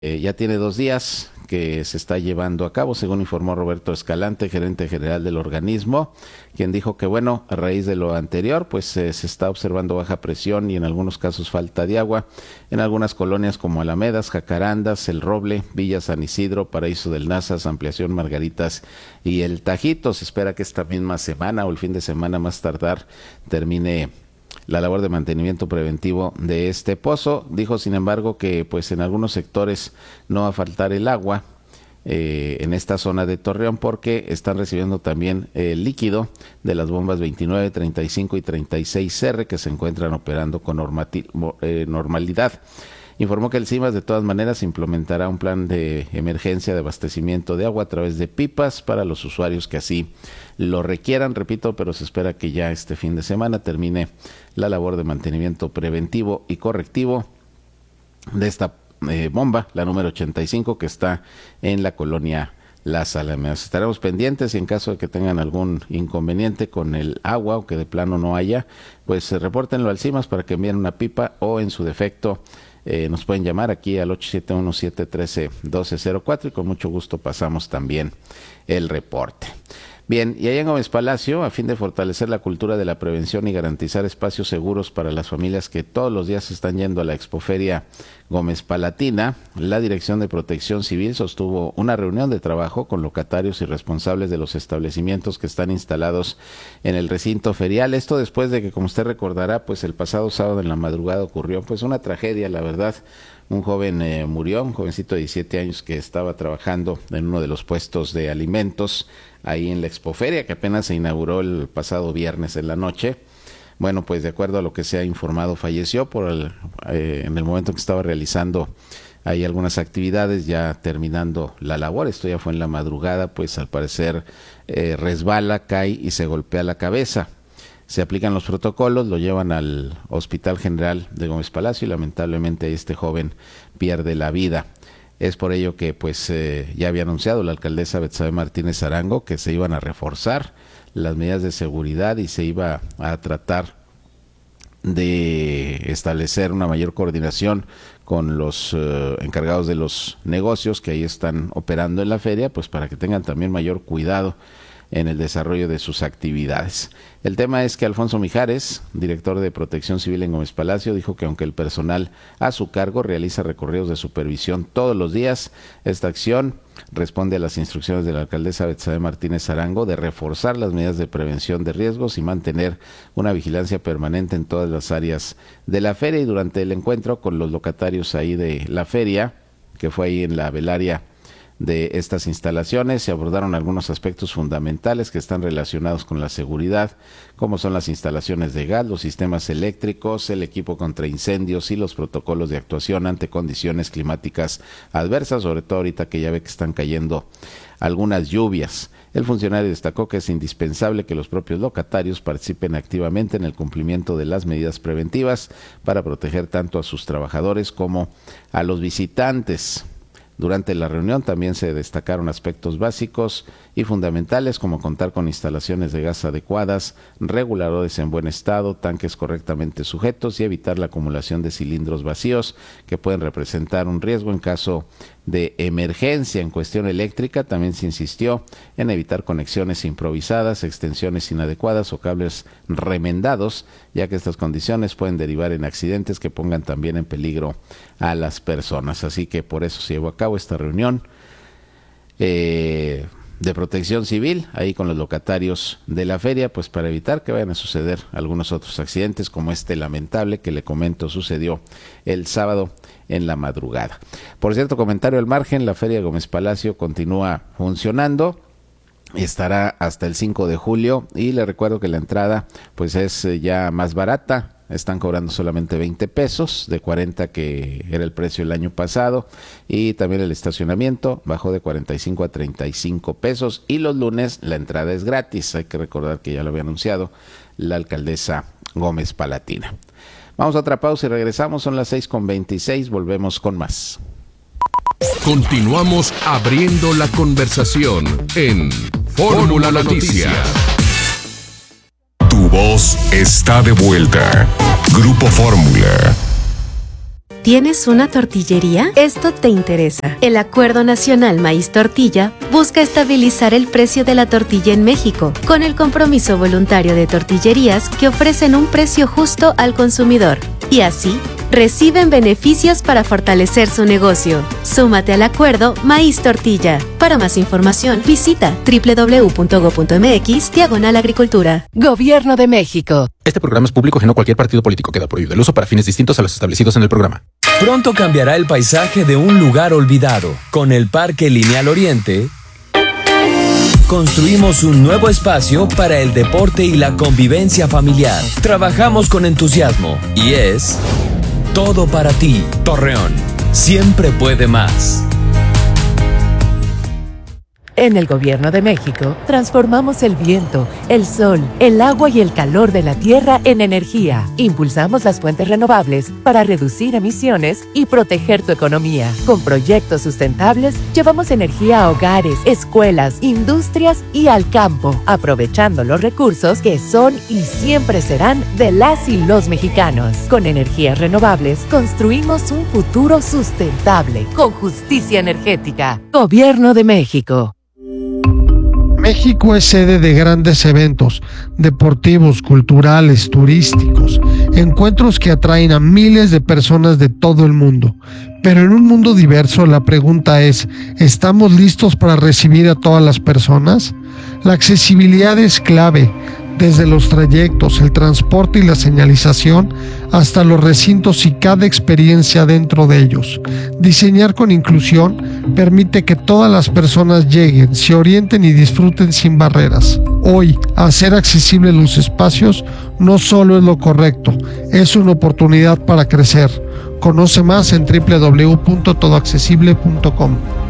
Ya tiene 2 días que se está llevando a cabo, según informó Roberto Escalante, gerente general del organismo, quien dijo que, bueno, a raíz de lo anterior, pues se está observando baja presión y en algunos casos falta de agua en algunas colonias como Alamedas, Jacarandas, El Roble, Villa San Isidro, Paraíso del Nazas, Ampliación Margaritas y El Tajito. Se espera que esta misma semana o el fin de semana más tardar termine la labor de mantenimiento preventivo de este pozo. Dijo, sin embargo, que pues en algunos sectores no va a faltar el agua en esta zona de Torreón, porque están recibiendo también el líquido de las bombas 29, 35 y 36R que se encuentran operando con normalidad. Informó que el CIMAS de todas maneras implementará un plan de emergencia de abastecimiento de agua a través de pipas para los usuarios que así lo requieran, repito, pero se espera que ya este fin de semana termine la labor de mantenimiento preventivo y correctivo de esta bomba, la número 85, que está en la colonia Las Alamedas. Estaremos pendientes y en caso de que tengan algún inconveniente con el agua o que de plano no haya, pues repórtenlo al CIMAS para que envíen una pipa o en su defecto nos pueden llamar aquí al 871-713-1204 y con mucho gusto pasamos también el reporte. Bien, y allá en Gómez Palacio, a fin de fortalecer la cultura de la prevención y garantizar espacios seguros para las familias que todos los días están yendo a la Expoferia Gómez Palatina, la Dirección de Protección Civil sostuvo una reunión de trabajo con locatarios y responsables de los establecimientos que están instalados en el recinto ferial. Esto después de que, como usted recordará, pues el pasado sábado en la madrugada ocurrió pues una tragedia, la verdad. Un joven murió, un jovencito de 17 años que estaba trabajando en uno de los puestos de alimentos ahí en la Expoferia, que apenas se inauguró el pasado viernes en la noche. Bueno, pues de acuerdo a lo que se ha informado, falleció en el momento en que estaba realizando ahí algunas actividades, ya terminando la labor. Esto ya fue en la madrugada, pues al parecer resbala, cae y se golpea la cabeza. Se aplican los protocolos, lo llevan al Hospital General de Gómez Palacio y lamentablemente este joven pierde la vida. Es por ello que pues ya había anunciado la alcaldesa Betsabe Martínez Arango que se iban a reforzar las medidas de seguridad y se iba a tratar de establecer una mayor coordinación con los encargados de los negocios que ahí están operando en la feria, pues para que tengan también mayor cuidado en el desarrollo de sus actividades. El tema es que Alfonso Mijares, director de Protección Civil en Gómez Palacio, dijo que aunque el personal a su cargo realiza recorridos de supervisión todos los días, esta acción responde a las instrucciones de la alcaldesa Betsabe Martínez Arango de reforzar las medidas de prevención de riesgos y mantener una vigilancia permanente en todas las áreas de la feria. Y durante el encuentro con los locatarios ahí de la feria, que fue ahí en la velaria de estas instalaciones, se abordaron algunos aspectos fundamentales que están relacionados con la seguridad, como son las instalaciones de gas, los sistemas eléctricos, el equipo contra incendios y los protocolos de actuación ante condiciones climáticas adversas, sobre todo ahorita que ya ve que están cayendo algunas lluvias. El funcionario destacó que es indispensable que los propios locatarios participen activamente en el cumplimiento de las medidas preventivas para proteger tanto a sus trabajadores como a los visitantes. Durante la reunión también se destacaron aspectos básicos y fundamentales como contar con instalaciones de gas adecuadas, reguladores en buen estado, tanques correctamente sujetos y evitar la acumulación de cilindros vacíos que pueden representar un riesgo en caso de emergencia. En cuestión eléctrica también se insistió en evitar conexiones improvisadas, extensiones inadecuadas o cables remendados, ya que estas condiciones pueden derivar en accidentes que pongan también en peligro a las personas. Así que por eso se llevó a cabo esta reunión de protección civil ahí con los locatarios de la feria, pues para evitar que vayan a suceder algunos otros accidentes como este lamentable que le comento sucedió el sábado en la madrugada. Por cierto, comentario al margen, la feria de Gómez Palacio continúa funcionando. Estará hasta el 5 de julio y le recuerdo que la entrada pues es ya más barata. Están cobrando solamente 20 pesos, de 40 que era el precio el año pasado, y también el estacionamiento bajó de 45 a 35 pesos y los lunes la entrada es gratis. Hay que recordar que ya lo había anunciado la alcaldesa Gómez Palatina. Vamos a otra pausa y regresamos, son las 6:26, volvemos con más. Continuamos abriendo la conversación en Fórmula Noticias. Tu voz está de vuelta. Grupo Fórmula. ¿Tienes una tortillería? Esto te interesa. El Acuerdo Nacional Maíz Tortilla busca estabilizar el precio de la tortilla en México, con el compromiso voluntario de tortillerías que ofrecen un precio justo al consumidor. Y así, reciben beneficios para fortalecer su negocio. Súmate al Acuerdo Maíz Tortilla. Para más información, visita www.go.mx/agricultura. Gobierno de México. Este programa es público ajeno a cualquier partido político. Queda prohibido el uso para fines distintos a los establecidos en el programa. Pronto cambiará el paisaje de un lugar olvidado. Con el Parque Lineal Oriente, construimos un nuevo espacio para el deporte y la convivencia familiar. Trabajamos con entusiasmo y es todo para ti, Torreón. Siempre puede más. En el Gobierno de México, transformamos el viento, el sol, el agua y el calor de la tierra en energía. Impulsamos las fuentes renovables para reducir emisiones y proteger tu economía. Con proyectos sustentables, llevamos energía a hogares, escuelas, industrias y al campo, aprovechando los recursos que son y siempre serán de las y los mexicanos. Con energías renovables, construimos un futuro sustentable, con justicia energética. Gobierno de México. México es sede de grandes eventos deportivos, culturales, turísticos, encuentros que atraen a miles de personas de todo el mundo. Pero en un mundo diverso, la pregunta es, ¿estamos listos para recibir a todas las personas? La accesibilidad es clave, desde los trayectos, el transporte y la señalización, hasta los recintos y cada experiencia dentro de ellos. Diseñar con inclusión permite que todas las personas lleguen, se orienten y disfruten sin barreras. Hoy, hacer accesibles los espacios no solo es lo correcto, es una oportunidad para crecer. Conoce más en www.todoaccesible.com.